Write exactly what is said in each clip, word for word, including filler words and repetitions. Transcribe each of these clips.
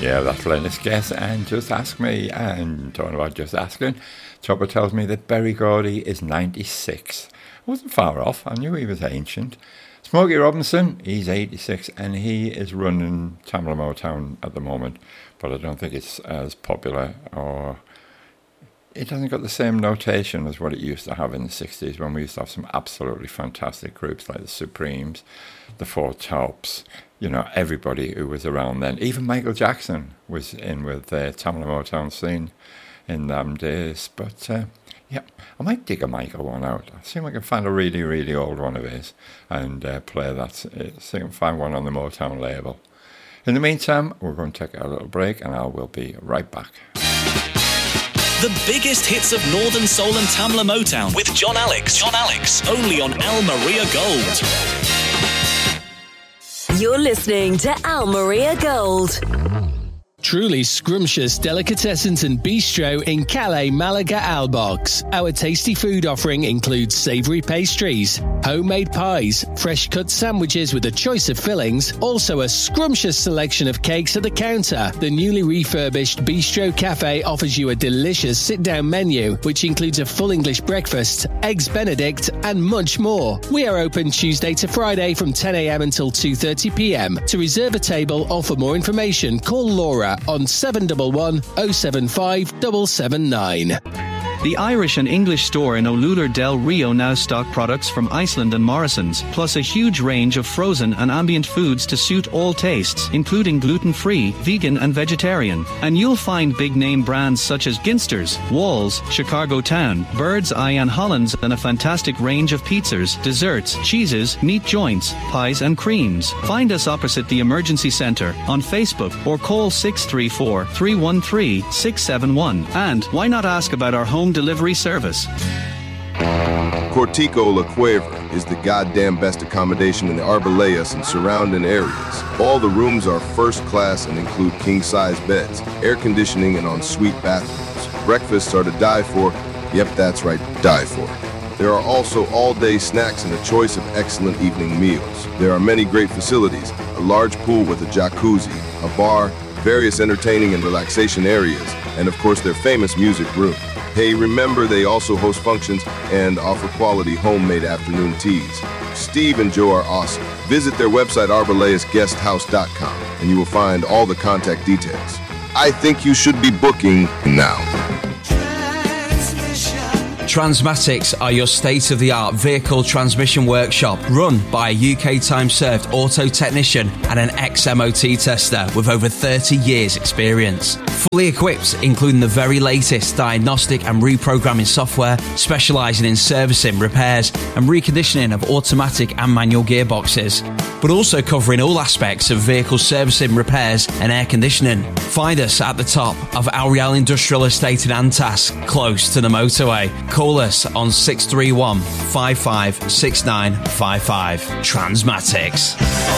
Yeah, that's Let's Guess and Just Ask Me. And talking about Just Asking, Chopper tells me that Berry Gordy is ninety-six. I wasn't far off. I knew he was ancient. Smokey Robinson, he's eighty-six, and he is running Tamla Motown at the moment, but I don't think it's as popular, or it hasn't got the same notation as what it used to have in the sixties, when we used to have some absolutely fantastic groups like the Supremes, the Four Tops, you know, everybody who was around then. Even Michael Jackson was in with the Tamla Motown scene in them days. But, uh, yeah, I might dig a Michael one out. I'll see if I can find a really, really old one of his and uh, play that. See if I can find one on the Motown label. In the meantime, we're going to take a little break, and I will be right back. The biggest hits of Northern Soul and Tamla Motown with John Alex. John Alex, only on Al Maria Gold. You're listening to Al Maria Gold. Truly scrumptious delicatessens and bistro in Calais, Malaga, Albox. Our tasty food offering includes savoury pastries, homemade pies, fresh cut sandwiches with a choice of fillings, also a scrumptious selection of cakes at the counter. The newly refurbished Bistro Cafe offers you a delicious sit-down menu, which includes a full English breakfast, eggs Benedict, and much more. We are open Tuesday to Friday from ten a.m. until two thirty p.m. To reserve a table or for more information, call Laura on seven one one, oh seven five seven seven nine. The Irish and English store in Olular del Rio now stock products from Iceland and Morrison's, plus a huge range of frozen and ambient foods to suit all tastes, including gluten-free, vegan and vegetarian. And you'll find big-name brands such as Ginsters, Walls, Chicago Town, Bird's Eye and Hollands, and a fantastic range of pizzas, desserts, cheeses, meat joints, pies and creams. Find us opposite the Emergency Centre on Facebook or call six three four, three one three, six seven one. And why not ask about our home delivery service? Cortico La Cueva is the goddamn best accommodation in the Arboledas and surrounding areas. All the rooms are first class and include king-size beds, air conditioning, and ensuite bathrooms. Breakfasts are to die for. Yep, that's right, die for. There are also all-day snacks and a choice of excellent evening meals. There are many great facilities, a large pool with a jacuzzi, a bar, various entertaining and relaxation areas, and of course their famous music room. Hey, remember they also host functions and offer quality homemade afternoon teas. Steve and Joe are awesome. Visit their website arboledas guest house dot com and you will find all the contact details. I think you should be booking now. Transmatics are your state-of-the-art vehicle transmission workshop run by a U K time-served auto technician and an ex-M O T tester with over thirty years experience. Fully equipped, including the very latest diagnostic and reprogramming software, specialising in servicing, repairs and reconditioning of automatic and manual gearboxes, but also covering all aspects of vehicle servicing, repairs and air conditioning. Find us at the top of Al Real Industrial Estate in Antas, close to the motorway. Call us on six three one, five five six nine five five. Transmatics.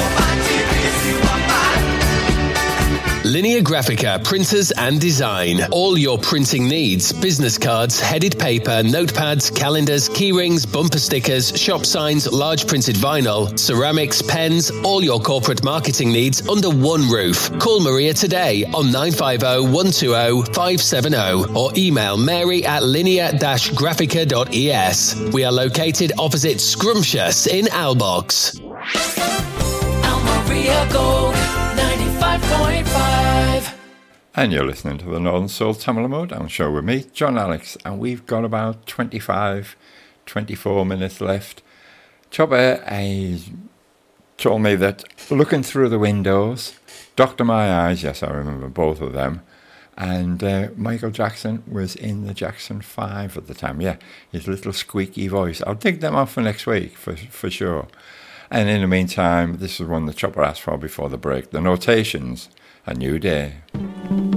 Linea Graphica Printers and Design. All your printing needs: business cards, headed paper, notepads, calendars, keyrings, bumper stickers, shop signs, large printed vinyl, ceramics, pens, all your corporate marketing needs under one roof. Call Maria today on nine five zero, one two zero, five seven zero or email mary at linea dash graphica dot e s. We are located opposite Scrumptious in Albox. Al Maria Gold ninety-five point five. And you're listening to the Northern Soul Tamla Motown Show with me, John Alex, and we've got about twenty-five, twenty-four minutes left. Chopper has told me that looking through the windows, Doctor My Eyes, yes, I remember both of them, and uh, Michael Jackson was in the Jackson five at the time. Yeah, his little squeaky voice. I'll dig them off for next week, for, for sure. And in the meantime, this is one the Chopper asked for before the break. The Notations, A New Day.